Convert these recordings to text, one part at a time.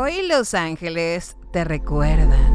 Hoy los ángeles te recuerdan.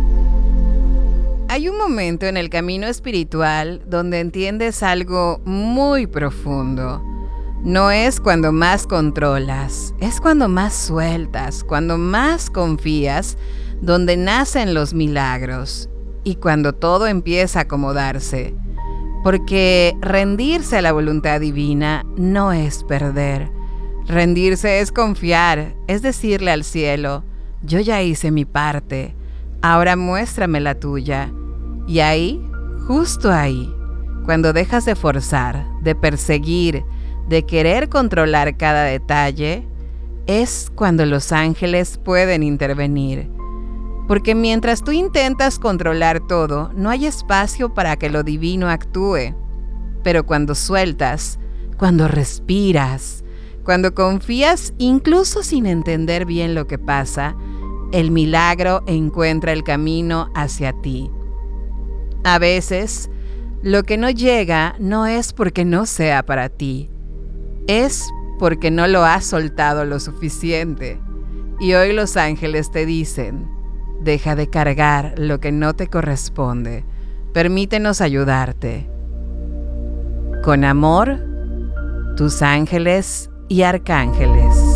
Hay un momento en el camino espiritual donde entiendes algo muy profundo. No es cuando más controlas, es cuando más sueltas, cuando más confías, donde nacen los milagros y cuando todo empieza a acomodarse. Porque rendirse a la voluntad divina no es perder. Rendirse es confiar, es decirle al cielo, yo ya hice mi parte, ahora muéstrame la tuya. Y ahí, justo ahí, cuando dejas de forzar, de perseguir, de querer controlar cada detalle, es cuando los ángeles pueden intervenir. Porque mientras tú intentas controlar todo, no hay espacio para que lo divino actúe. Pero cuando sueltas, cuando respiras, cuando confías incluso sin entender bien lo que pasa, el milagro encuentra el camino hacia ti. A veces, lo que no llega no es porque no sea para ti, es porque no lo has soltado lo suficiente. Y hoy los ángeles te dicen, deja de cargar lo que no te corresponde, permítenos ayudarte. Con amor, tus ángeles y arcángeles.